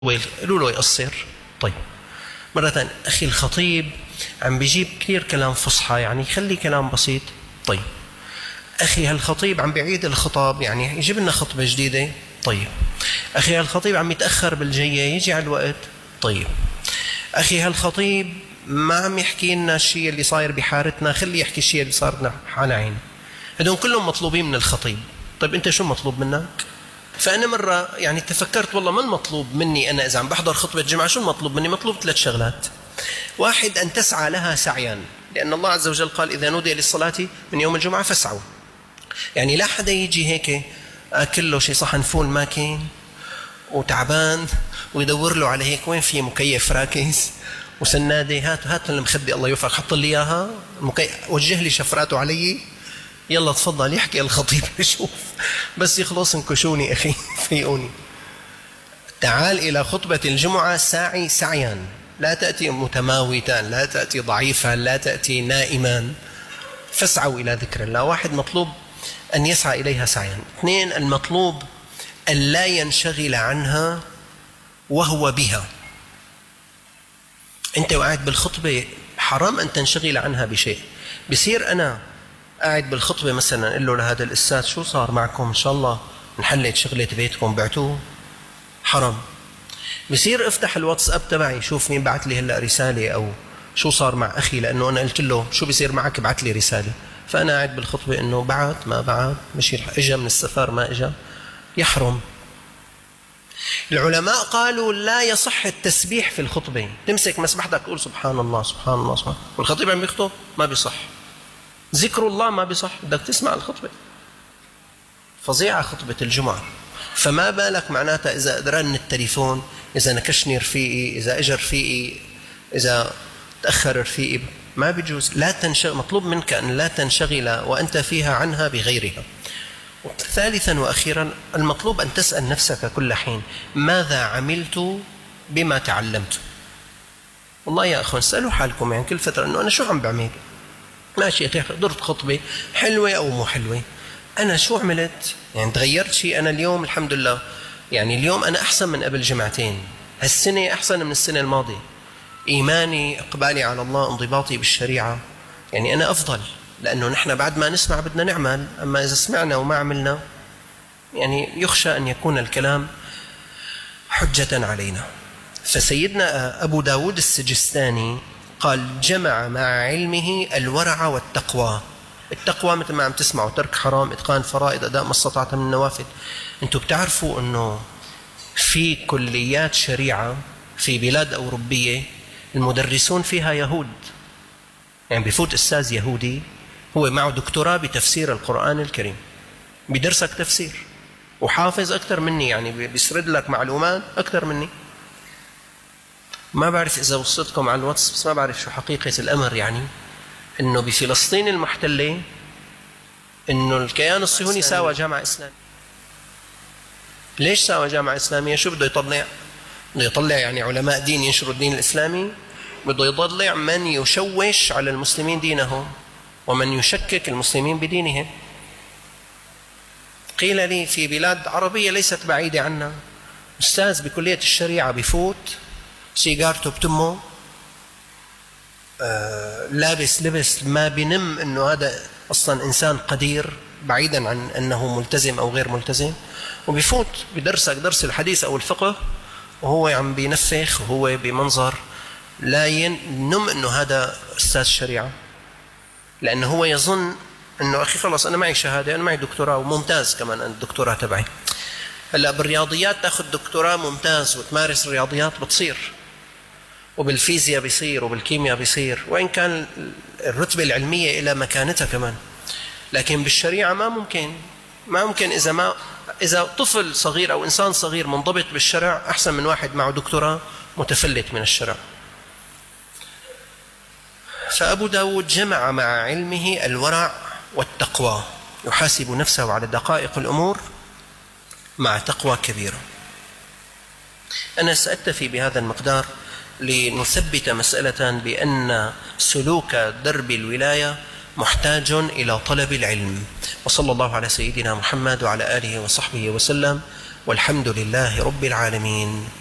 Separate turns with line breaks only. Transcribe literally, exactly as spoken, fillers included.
قالوا له يقصر. طيب مرة ثانية، أخي الخطيب عم بيجيب كثير كلام فصحى، يعني خلي كلام بسيط. طيب أخي هالخطيب عم بيعيد الخطاب، يعني يجيب لنا خطبة جديدة. طيب أخي هالخطيب عم يتأخر بالجاية، يجي على الوقت. طيب أخي هالخطيب ما عم يحكي لنا الشيء اللي صاير بحارتنا، خلي يحكي الشيء اللي صار لنا على عين. هدول كلهم مطلوبين من الخطيب. طيب أنت شو مطلوب منك؟ فأنا مرة يعني تفكرت والله ما المطلوب مني أنا إذا عم بحضر خطبة جمعة، شو المطلوب مني؟ مطلوب ثلاث شغلات. واحد، أن تسعى لها سعيا، لأن الله عز وجل قال إذا نودي للصلاة من يوم الجمعة فاسعوا. يعني لا حدا يجي هيك أكل له شي صحن فول ماكين وتعبان ويدور له على هيك وين في مكيف راكز وسنادة، هات هات المخدة الله يوفقك حط لي إياها، وجه لي شفراته علي، يلا تفضل يحكي الخطيب نشوف بس يخلص انكشوني أخي فيقوني. تعال إلى خطبة الجمعة ساعي سعيا، لا تأتي متماوتا، لا تأتي ضعيفا، لا تأتي نائما، فاسعوا إلى ذكر الله. واحد مطلوب أن يسعى إليها سعيا. اثنين، المطلوب أن لا ينشغل عنها وهو بها. أنت وقاعد بالخطبة حرام أن تنشغل عنها بشيء. بصير أنا قاعد بالخطبة مثلا أقول له لهذا الأستاذ شو صار معكم، إن شاء الله انحلت شغلة بيتكم بعتوه، حرام. بصير افتح الواتساب تبعي شوف مين بعت لي هلا رسالة أو شو صار مع أخي، لأنه أنا قلت له شو بيصير معك بعت لي رسالة، فأنا قاعد بالخطبة إنه بعت ما بعت، مش إجا من السفر ما إجا، يحرم. العلماء قالوا لا يصح التسبيح في الخطبة، تمسك مسبحتك تقول سبحان الله سبحان الله سبحان الله والخطيب عم يخطب، ما بيصح. ذكر الله ما بيصح، بدك تسمع الخطبة. فظيعة خطبة الجمعة. فما بالك معناتها إذا أدران التليفون، إذا نكشني رفيقي، إذا أجر رفيقي، إذا تأخر رفيقي، ما بيجوز. لا تنشغل، مطلوب منك أن لا تنشغل وأنت فيها عنها بغيرها. ثالثا وأخيرا، المطلوب أن تسأل نفسك كل حين ماذا عملت بما تعلمت. والله يا أخوان سألوا حالكم يعني كل فترة أنه أنا شو عم بعمل. ماشي يا أخي درت خطبة حلوة أو مو حلوة، أنا شو عملت؟ يعني تغيرت شيء؟ أنا اليوم الحمد لله يعني اليوم أنا أحسن من قبل جمعتين، هالسنة أحسن من السنة الماضية، إيماني، إقبالي على الله، انضباطي بالشريعة، يعني أنا أفضل. لأنه نحن بعد ما نسمع بدنا نعمل، أما إذا سمعنا وما عملنا يعني يخشى أن يكون الكلام حجة علينا. فسيدنا أبو داود السجستاني قال جمع مع علمه الورع والتقوى. التقوى مثل ما عم تسمعوا ترك حرام، إتقان فرائض، أداء ما استطعت من النوافل. أنتم بتعرفوا أنه في كليات شريعة في بلاد أوروبية المدرسون فيها يهود، يعني بفوت أستاذ يهودي هو معه دكتوراه بتفسير القرآن الكريم، بدرسك تفسير وحافظ أكثر مني، يعني بيسرد لك معلومات أكثر مني. ما بعرف إذا وصلتكم على الواتس، بس ما بعرف شو حقيقة الأمر، يعني إنه بفلسطين المحتلة إنه الكيان الصهيوني ساوى جامعة إسلامية. ليش ساوى جامعة إسلامية؟ شو بده يطلع؟ بده يطلع يعني علماء دين ينشروا الدين الإسلامي، بده يطلع من يشوش على المسلمين دينهم ومن يشكك المسلمين بدينهم. قيل لي في بلاد عربية ليست بعيدة عنا أستاذ بكلية الشريعة بفوت سيجارته بتمه، آه لابس لبس ما بنم أنه هذا أصلا إنسان قدير بعيدا عن أنه ملتزم أو غير ملتزم، وبفوت بدرسك درس الحديث أو الفقه وهو عم بينفخ وهو بمنظر لا ينم أنه هذا أستاذ شريعة، لأنه هو يظن أنه أخي خلص أنا معي شهادة، أنا معي دكتوراه وممتاز كمان الدكتوراه تبعي. هلا بالرياضيات تأخذ دكتوراه ممتاز وتمارس الرياضيات بتصير، وبالفيزياء بيصير، وبالكيمياء بيصير، وإن كان الرتبة العلمية إلى مكانتها كمان، لكن بالشريعة ما ممكن. ما ممكن إذا ما إذا طفل صغير أو إنسان صغير منضبط بالشرع أحسن من واحد معه دكتوراه متفلت من الشرع. فأبو داود جمع مع علمه الورع والتقوى، يحاسب نفسه على دقائق الأمور مع تقوى كبيرة. أنا سأكتفي بهذا المقدار لنثبت مسألة بأن سلوك درب الولاية محتاج إلى طلب العلم. وصلى الله على سيدنا محمد وعلى آله وصحبه وسلم، والحمد لله رب العالمين.